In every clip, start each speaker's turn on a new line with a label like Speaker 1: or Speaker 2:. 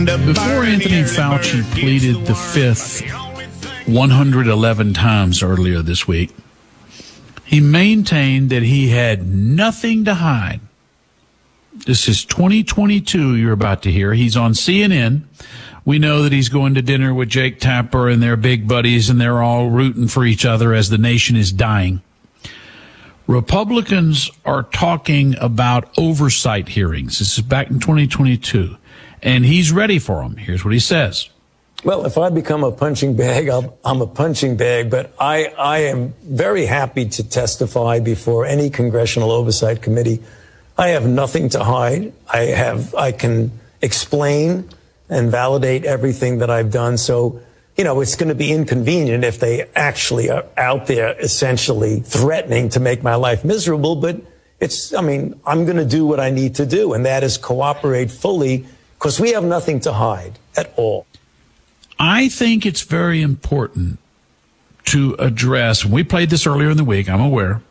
Speaker 1: Before Anthony Fauci pleaded the fifth 111 times earlier this week, he maintained that he had nothing to hide. This is 2022 you're about to hear. He's on CNN. We know that he's going to dinner with Jake Tapper and their big buddies, and they're all rooting for each other as the nation is dying. Republicans are talking about oversight hearings. This is back in 2022. And he's ready for them. Here's what he says.
Speaker 2: Well, if I become a punching bag, I'm a punching bag, but I am very happy to testify before any congressional oversight committee. I have nothing to hide. I can explain and validate everything that I've done. So, you know, it's going to be inconvenient if they actually are out there essentially threatening to make my life miserable. But I'm going to do what I need to do, and that is cooperate fully, because we have nothing to hide at all.
Speaker 1: I think it's very important to address, we played this earlier in the week, I'm aware,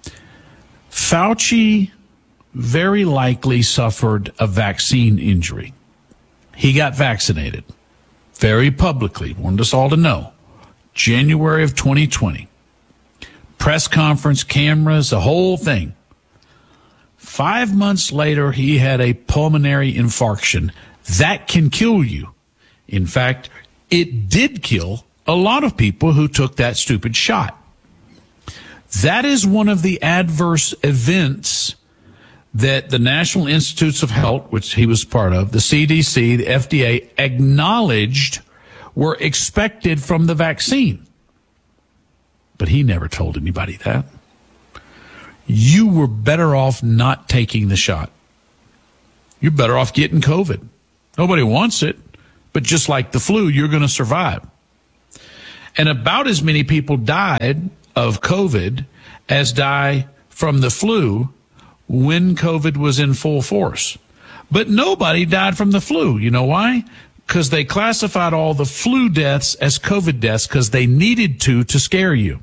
Speaker 1: Fauci very likely suffered a vaccine injury. He got vaccinated very publicly, wanted us all to know, January of 2020. Press conference, cameras, the whole thing. 5 months later, he had a pulmonary infarction. That can kill you. In fact, it did kill a lot of people who took that stupid shot. That is one of the adverse events that the National Institutes of Health, which he was part of, the CDC, the FDA, acknowledged were expected from the vaccine. But he never told anybody that. You were better off not taking the shot. You're better off getting COVID. Nobody wants it, but just like the flu, you're going to survive. And about as many people died of COVID as die from the flu when COVID was in full force. But nobody died from the flu. You know why? Because they classified all the flu deaths as COVID deaths because they needed to scare you.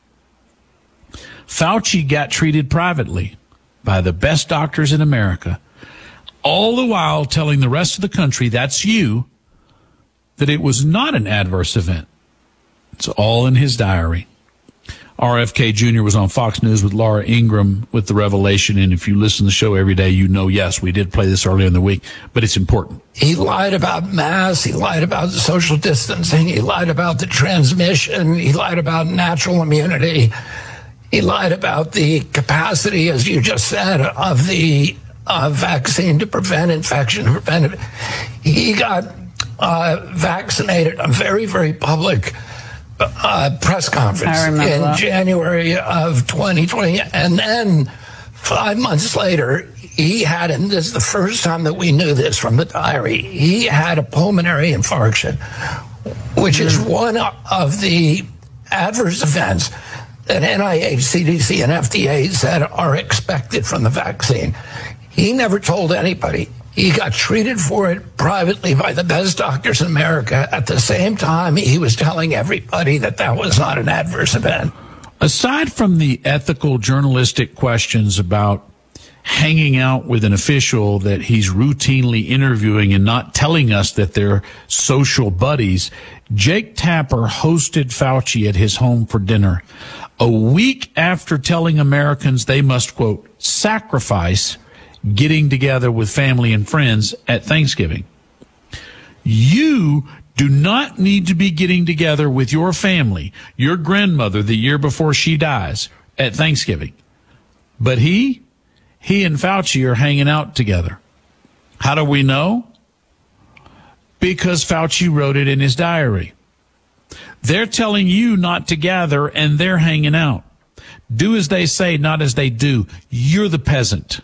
Speaker 1: Fauci got treated privately by the best doctors in America, all the while telling the rest of the country, that's you, that it was not an adverse event. It's all in his diary. RFK Jr. was on Fox News with Laura Ingraham with the revelation, and if you listen to the show every day, you know, yes, we did play this earlier in the week, but it's important.
Speaker 3: He lied about masks, he lied about social distancing, he lied about the transmission, he lied about natural immunity, he lied about the capacity, as you just said, of the vaccine to prevent infection. He got vaccinated, a very, very public press conference in January of 2020. And then 5 months later, he had, and this is the first time that we knew this from the diary, he had a pulmonary infarction, which is one of the adverse events that NIH, CDC, and FDA said are expected from the vaccine. He never told anybody. He got treated for it privately by the best doctors in America. At the same time, he was telling everybody that that was not an adverse event.
Speaker 1: Aside from the ethical journalistic questions about hanging out with an official that he's routinely interviewing and not telling us that they're social buddies, Jake Tapper hosted Fauci at his home for dinner a week after telling Americans they must, quote, sacrifice getting together with family and friends at Thanksgiving. You do not need to be getting together with your family, your grandmother the year before she dies at Thanksgiving. But he and Fauci are hanging out together. How do we know? Because Fauci wrote it in his diary. They're telling you not to gather, and they're hanging out. Do as they say, not as they do. You're the peasant.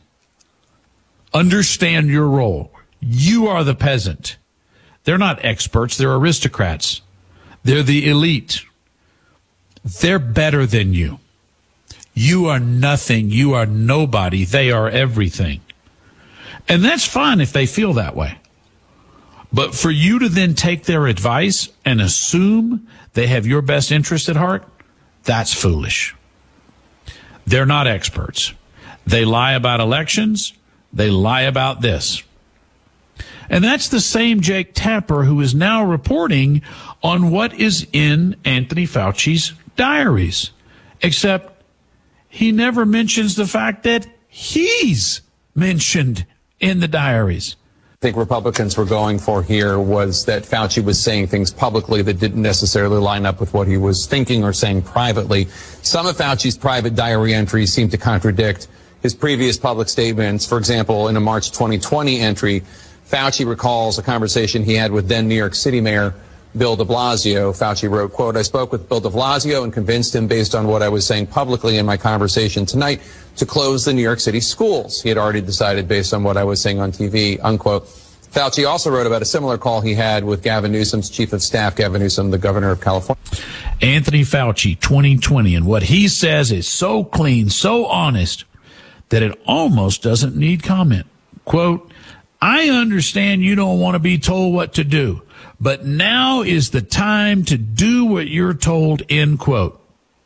Speaker 1: Understand your role. You are the peasant. They're not experts. They're aristocrats. They're the elite. They're better than you. You are nothing. You are nobody. They are everything. And that's fine if they feel that way. But for you to then take their advice and assume they have your best interest at heart, that's foolish. They're not experts. They lie about elections. They lie about this. And that's the same Jake Tapper who is now reporting on what is in Anthony Fauci's diaries. Except he never mentions the fact that he's mentioned in the diaries.
Speaker 4: I think Republicans were going for here was that Fauci was saying things publicly that didn't necessarily line up with what he was thinking or saying privately. Some of Fauci's private diary entries seem to contradict his previous public statements. For example, in a March 2020 entry, Fauci recalls a conversation he had with then New York City Mayor Bill de Blasio. Fauci wrote, quote, "I spoke with Bill de Blasio and convinced him based on what I was saying publicly in my conversation tonight to close the New York City schools. He had already decided based on what I was saying on TV," unquote. Fauci also wrote about a similar call he had with Gavin Newsom's chief of staff, Gavin Newsom, the governor of California.
Speaker 1: Anthony Fauci, 2020, and what he says is so clean, so honest, that it almost doesn't need comment. Quote, "I understand you don't want to be told what to do, but now is the time to do what you're told," end quote.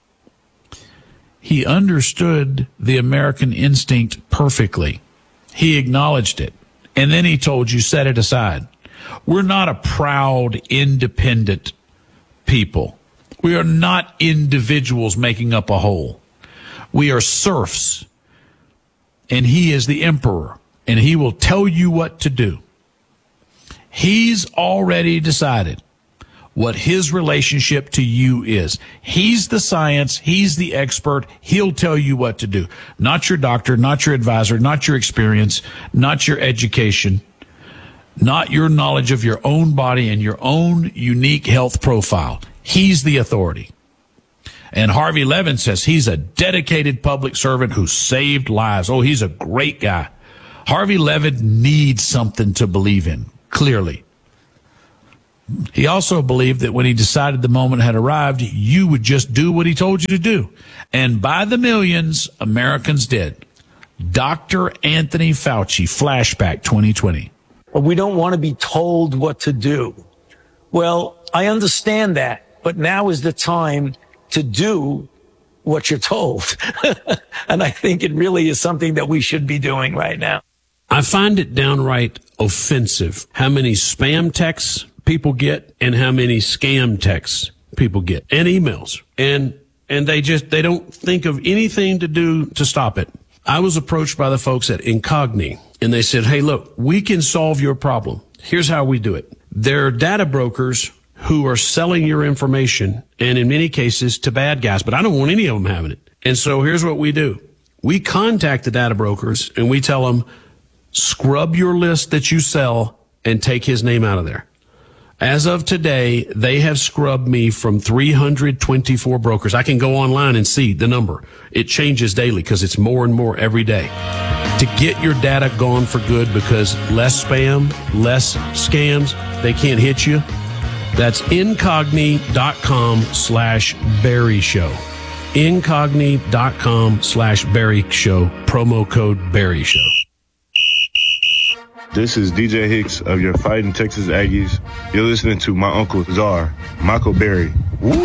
Speaker 1: He understood the American instinct perfectly. He acknowledged it. And then he told you, set it aside. We're not a proud, independent people. We are not individuals making up a whole. We are serfs. And he is the emperor. And he will tell you what to do. He's already decided what his relationship to you is. He's the science. He's the expert. He'll tell you what to do. Not your doctor, not your advisor, not your experience, not your education, not your knowledge of your own body and your own unique health profile. He's the authority. And Harvey Levin says he's a dedicated public servant who saved lives. Oh, he's a great guy. Harvey Levin needs something to believe in, clearly. He also believed that when he decided the moment had arrived, you would just do what he told you to do. And by the millions, Americans did. Dr. Anthony Fauci, flashback 2020.
Speaker 2: We don't want to be told what to do. Well, I understand that, but now is the time to do what you're told. And I think it really is something that we should be doing right now.
Speaker 5: I find it downright offensive how many spam texts people get and how many scam texts people get and emails. And they don't think of anything to do to stop it. I was approached by the folks at Incogni and they said, "Hey, look, we can solve your problem. Here's how we do it." There are data brokers who are selling your information and in many cases to bad guys, but I don't want any of them having it. And so here's what we do. We contact the data brokers and we tell them, scrub your list that you sell and take his name out of there. As of today, they have scrubbed me from 324 brokers. I can go online and see the number. It changes daily because it's more and more every day. To get your data gone for good because less spam, less scams, they can't hit you. That's incogni.com/Barry Show. Incogni.com/Barry Show. Promo code Barry Show.
Speaker 6: This is DJ Hicks of your Fighting Texas Aggies. You're listening to my Uncle Czar, Michael Berry. Woo!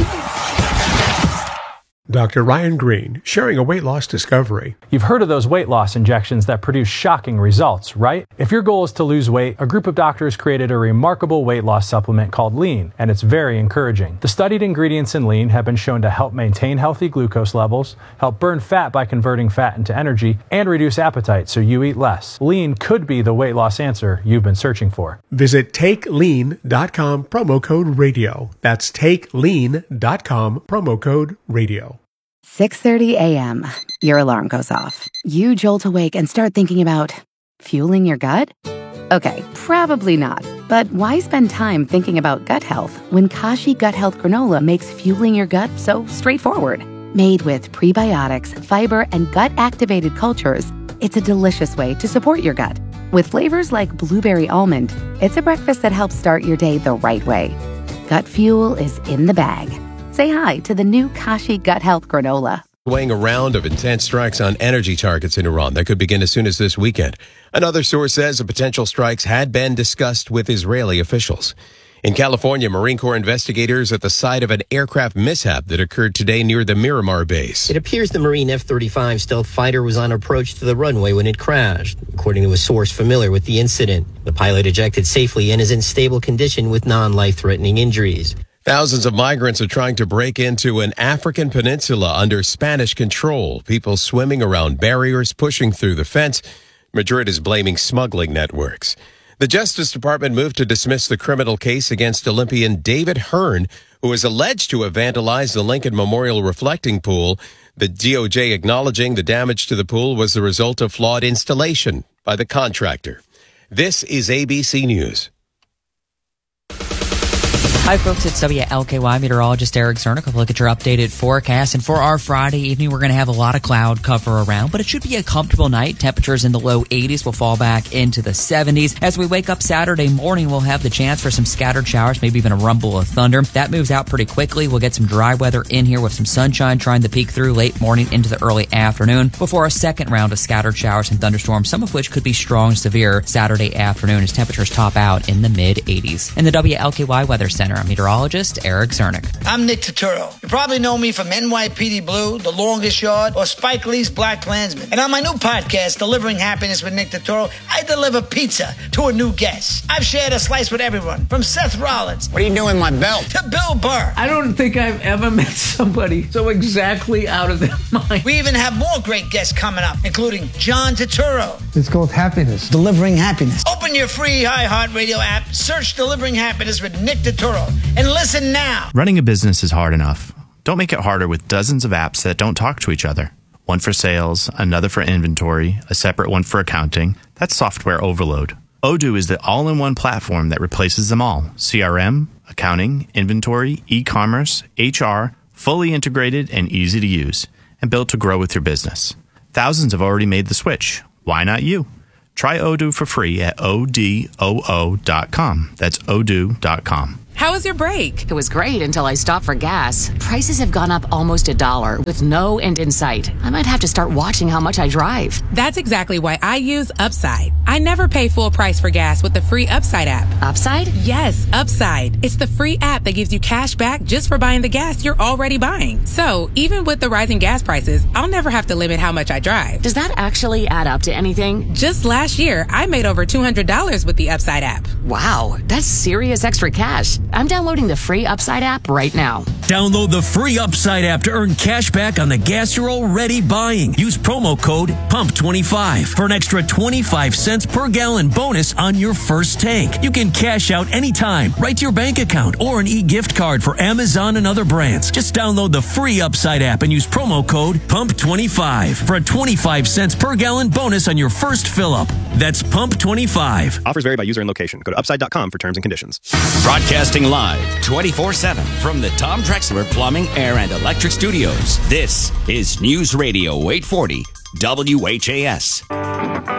Speaker 7: Dr. Ryan Green, sharing a weight loss discovery.
Speaker 8: You've heard of those weight loss injections that produce shocking results, right? If your goal is to lose weight, a group of doctors created a remarkable weight loss supplement called Lean, and it's very encouraging. The studied ingredients in Lean have been shown to help maintain healthy glucose levels, help burn fat by converting fat into energy, and reduce appetite so you eat less. Lean could be the weight loss answer you've been searching for.
Speaker 7: Visit TakeLean.com, promo code radio. That's TakeLean.com, promo code radio.
Speaker 9: 6:30 a.m. Your alarm goes off. You jolt awake and start thinking about fueling your gut? Okay, probably not. But why spend time thinking about gut health when Kashi Gut Health Granola makes fueling your gut so straightforward? Made with prebiotics, fiber, and gut-activated cultures, it's a delicious way to support your gut. With flavors like blueberry almond, it's a breakfast that helps start your day the right way. Gut fuel is in the bag. Say hi to the new Kashi Gut Health Granola.
Speaker 10: Weighing a round of intense strikes on energy targets in Iran that could begin as soon as this weekend. Another source says the potential strikes had been discussed with Israeli officials. In California, Marine Corps investigators at the site of an aircraft mishap that occurred today near the Miramar base.
Speaker 11: It appears the Marine F-35 stealth fighter was on approach to the runway when it crashed, according to a source familiar with the incident. The pilot ejected safely and is in stable condition with non-life-threatening injuries.
Speaker 10: Thousands of migrants are trying to break into an African peninsula under Spanish control. People swimming around barriers, pushing through the fence. Madrid is blaming smuggling networks. The Justice Department moved to dismiss the criminal case against Olympian David Hearn, who is alleged to have vandalized the Lincoln Memorial reflecting pool. The DOJ acknowledging the damage to the pool was the result of flawed installation by the contractor. This is ABC News.
Speaker 12: Hi, folks. It's WLKY meteorologist Eric Zernick. Look at your updated forecast. And for our Friday evening, we're going to have a lot of cloud cover around, but it should be a comfortable night. Temperatures in the low 80s will fall back into the 70s. As we wake up Saturday morning, we'll have the chance for some scattered showers, maybe even a rumble of thunder. That moves out pretty quickly. We'll get some dry weather in here with some sunshine trying to peek through late morning into the early afternoon before a second round of scattered showers and thunderstorms, some of which could be strong, severe Saturday afternoon as temperatures top out in the mid 80s. In the WLKY Weather Center, I'm meteorologist Eric Zernick.
Speaker 13: I'm Nick Turturro. You probably know me from NYPD Blue, The Longest Yard, or Spike Lee's Black Klansman. And on my new podcast, Delivering Happiness with Nick Turturro, I deliver pizza to a new guest. I've shared a slice with everyone, from Seth Rollins.
Speaker 14: What are you doing with my belt?
Speaker 13: To Bill Burr.
Speaker 15: I don't think I've ever met somebody so exactly out of their mind.
Speaker 13: We even have more great guests coming up, including John Turturro.
Speaker 16: It's called Happiness. Delivering Happiness.
Speaker 13: Open your free iHeartRadio app, search Delivering Happiness with Nick Turturro, and listen now.
Speaker 17: Running a business is hard enough. Don't make it harder with dozens of apps that don't talk to each other. One for sales, another for inventory, a separate one for accounting. That's software overload. Odoo is the all-in-one platform that replaces them all. CRM, accounting, inventory, e-commerce, HR, fully integrated and easy to use, and built to grow with your business. Thousands have already made the switch. Why not you? Try Odoo for free at odoo.com. That's odoo.com.
Speaker 18: How was your break?
Speaker 19: It was great until I stopped for gas. Prices have gone up almost $1 with no end in sight. I might have to start watching how much I drive.
Speaker 18: That's exactly why I use Upside. I never pay full price for gas with the free Upside app.
Speaker 19: Upside?
Speaker 18: Yes, Upside. It's the free app that gives you cash back just for buying the gas you're already buying. So even with the rising gas prices, I'll never have to limit how much I drive.
Speaker 19: Does that actually add up to anything?
Speaker 18: Just last year, I made over $200 with the Upside app.
Speaker 19: Wow, that's serious extra cash. I'm downloading the free Upside app right now.
Speaker 20: Download the free Upside app to earn cash back on the gas you're already buying. Use promo code PUMP25 for an extra 25 cents per gallon bonus on your first tank. You can cash out anytime, right to your bank account, or an e-gift card for Amazon and other brands. Just download the free Upside app and use promo code PUMP25 for a 25 cents per gallon bonus on your first fill-up. That's PUMP25.
Speaker 21: Offers vary by user and location. Go to upside.com for terms and conditions.
Speaker 22: Broadcasting live 24/7 from the Tom Drexler Plumbing, Air, and Electric Studios. This is News Radio 840 WHAS.